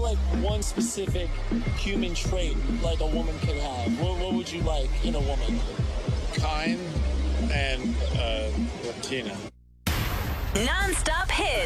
like one specific human trait like a woman could have? What would you like in a woman? Kind and Latina.